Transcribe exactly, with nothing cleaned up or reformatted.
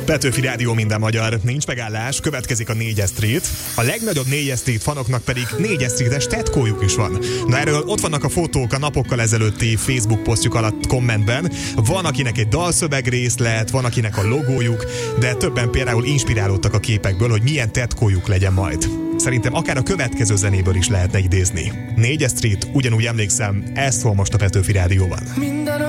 Petőfi Rádió, minden magyar, nincs megállás, következik a négyes Street. A legnagyobb négyes Street fanoknak pedig négyes Streetes tetkójuk is van. Na erről ott vannak a fotók a napokkal ezelőtti Facebook posztjuk alatt kommentben. Van akinek egy dalszöveg részlet, van akinek a logójuk, de többen például inspirálódtak a képekből, hogy milyen tetkójuk legyen majd. Szerintem akár a következő zenéből is lehetne idézni. négyes Street, ugyanúgy emlékszem, ez szól most a Petőfi Rádióban.